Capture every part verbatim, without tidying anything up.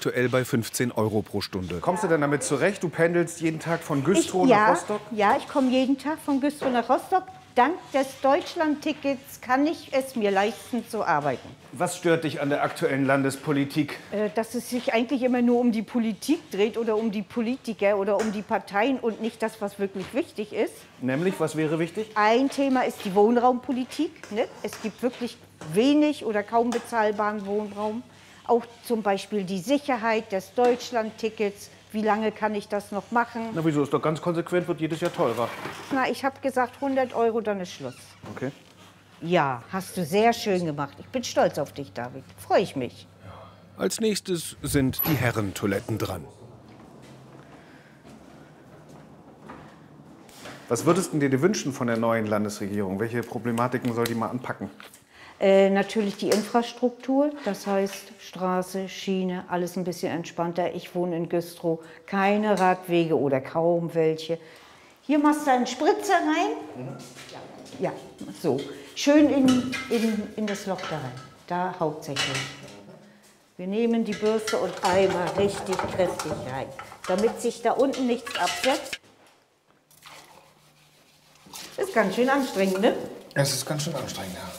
aktuell bei fünfzehn Euro pro Stunde. Kommst du denn damit zurecht? Du pendelst jeden Tag von Güstrow ich, nach ja, Rostock? Ja, ich komme jeden Tag von Güstrow nach Rostock. Dank des Deutschland-Tickets kann ich es mir leisten zu arbeiten. Was stört dich an der aktuellen Landespolitik? Äh, dass es sich eigentlich immer nur um die Politik dreht oder um die Politiker oder um die Parteien und nicht das, was wirklich wichtig ist. Nämlich, was wäre wichtig? Ein Thema ist die Wohnraumpolitik. Ne? Es gibt wirklich wenig oder kaum bezahlbaren Wohnraum. Auch zum Beispiel die Sicherheit des Deutschland-Tickets. Wie lange kann ich das noch machen? Na wieso, ist doch ganz konsequent, wird jedes Jahr teurer. Na, ich habe gesagt hundert Euro, dann ist Schluss. Okay. Ja, hast du sehr schön gemacht. Ich bin stolz auf dich, David. Freue ich mich. Als nächstes sind die Herrentoiletten dran. Was würdest du dir wünschen von der neuen Landesregierung? Welche Problematiken soll die mal anpacken? Äh, natürlich die Infrastruktur, das heißt Straße, Schiene, alles ein bisschen entspannter. Ich wohne in Güstrow, keine Radwege oder kaum welche. Hier machst du einen Spritzer rein. Mhm. Ja, so. Schön in, in, in das Loch da rein, da hauptsächlich. Wir nehmen die Bürste und einmal richtig kräftig rein, damit sich da unten nichts absetzt. Ist ganz schön anstrengend, ne? Es ist ganz schön anstrengend, ja.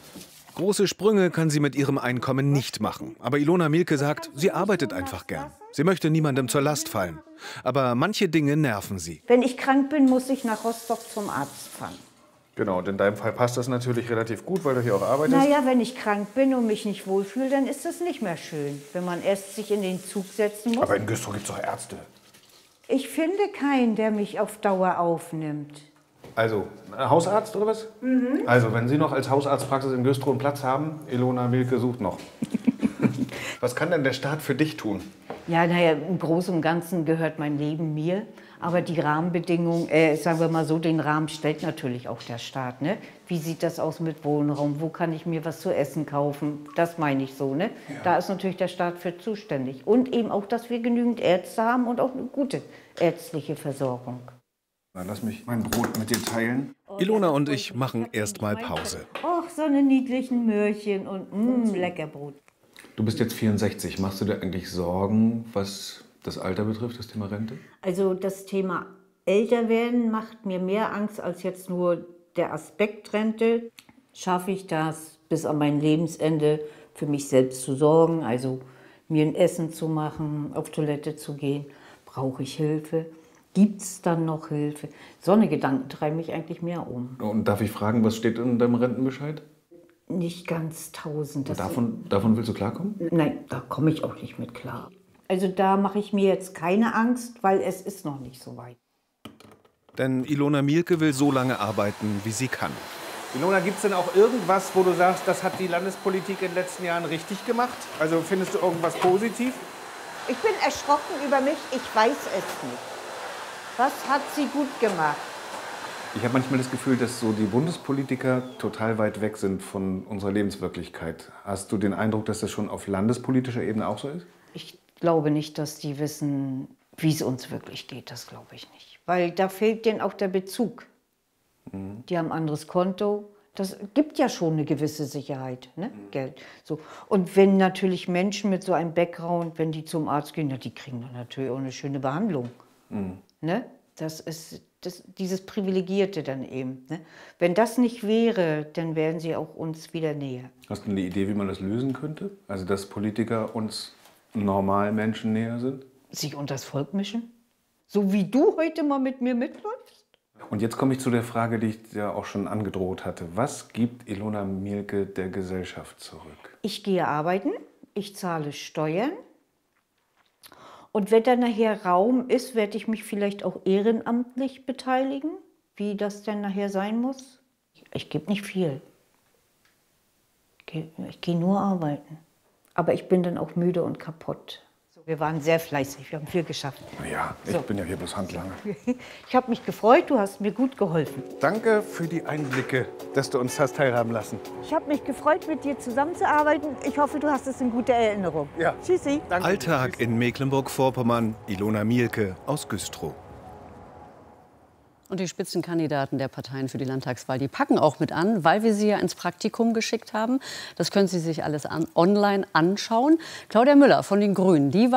Große Sprünge kann sie mit ihrem Einkommen nicht machen. Aber Ilona Mielke sagt, sie arbeitet einfach gern. Sie möchte niemandem zur Last fallen. Aber manche Dinge nerven sie. Wenn ich krank bin, muss ich nach Rostock zum Arzt fahren. Genau, und in deinem Fall passt das natürlich relativ gut, weil du hier auch arbeitest. Naja, wenn ich krank bin und mich nicht wohlfühle, dann ist das nicht mehr schön, wenn man erst sich in den Zug setzen muss. Aber in Güstrow gibt es doch Ärzte. Ich finde keinen, der mich auf Dauer aufnimmt. Also, Hausarzt oder was? Mhm. Also, wenn Sie noch als Hausarztpraxis in Güstrow einen Platz haben, Ilona Mielke sucht noch. Was kann denn der Staat für dich tun? Ja, naja, im Großen und Ganzen gehört mein Leben mir. Aber die Rahmenbedingungen, äh, sagen wir mal so, den Rahmen stellt natürlich auch der Staat. Ne? Wie sieht das aus mit Wohnraum? Wo kann ich mir was zu essen kaufen? Das meine ich so. Ne? Ja. Da ist natürlich der Staat für zuständig. Und eben auch, dass wir genügend Ärzte haben und auch eine gute ärztliche Versorgung. Na, lass mich mein Brot mit dir teilen. Ilona und ich machen erst mal Pause. Och, so eine niedlichen Möhrchen und mh, lecker Brot. Du bist jetzt vierundsechzig. Machst du dir eigentlich Sorgen, was das Alter betrifft, das Thema Rente? Also das Thema Älterwerden macht mir mehr Angst als jetzt nur der Aspekt Rente. Schaffe ich das, bis an mein Lebensende für mich selbst zu sorgen, also mir ein Essen zu machen, auf Toilette zu gehen? Brauche ich Hilfe? Gibt es dann noch Hilfe? So eine Gedanken treiben mich eigentlich mehr um. Und darf ich fragen, was steht in deinem Rentenbescheid? Nicht ganz tausend. Davon, davon willst du klarkommen? Nein, da komme ich auch nicht mit klar. Also da mache ich mir jetzt keine Angst, weil es ist noch nicht so weit. Denn Ilona Mielke will so lange arbeiten, wie sie kann. Ilona, gibt es denn auch irgendwas, wo du sagst, das hat die Landespolitik in den letzten Jahren richtig gemacht? Also findest du irgendwas positiv? Ich bin erschrocken über mich, ich weiß es nicht. Was hat sie gut gemacht? Ich habe manchmal das Gefühl, dass so die Bundespolitiker total weit weg sind von unserer Lebenswirklichkeit. Hast du den Eindruck, dass das schon auf landespolitischer Ebene auch so ist? Ich glaube nicht, dass die wissen, wie es uns wirklich geht. Das glaube ich nicht. Weil da fehlt denen auch der Bezug. Mhm. Die haben ein anderes Konto. Das gibt ja schon eine gewisse Sicherheit, ne? Mhm. Geld. So. Und wenn natürlich Menschen mit so einem Background, wenn die zum Arzt gehen, ja, die kriegen dann natürlich auch eine schöne Behandlung. Mhm. Ne? Das ist das, dieses Privilegierte dann eben. Ne? Wenn das nicht wäre, dann wären sie auch uns wieder näher. Hast du eine Idee, wie man das lösen könnte? Also, dass Politiker uns normalen Menschen näher sind? Sich unter das Volk mischen? So wie du heute mal mit mir mitläufst? Und jetzt komme ich zu der Frage, die ich ja auch schon angedroht hatte. Was gibt Ilona Mielke der Gesellschaft zurück? Ich gehe arbeiten, ich zahle Steuern. Und wenn dann nachher Raum ist, werde ich mich vielleicht auch ehrenamtlich beteiligen, wie das denn nachher sein muss. Ich gebe nicht viel. Ich gehe, ich gehe nur arbeiten. Aber ich bin dann auch müde und kaputt. Wir waren sehr fleißig, wir haben viel geschafft. Ja, ich so. bin ja hier bloß Handlanger. Ich habe mich gefreut, du hast mir gut geholfen. Danke für die Einblicke, dass du uns hast teilhaben lassen. Ich habe mich gefreut, mit dir zusammenzuarbeiten. Ich hoffe, du hast es in guter Erinnerung. Ja. Tschüssi. Danke. Alltag in Mecklenburg-Vorpommern, Ilona Mielke aus Güstrow. Und die Spitzenkandidaten der Parteien für die Landtagswahl, die packen auch mit an, weil wir sie ja ins Praktikum geschickt haben. Das können Sie sich alles an, online anschauen. Claudia Müller von den Grünen, die war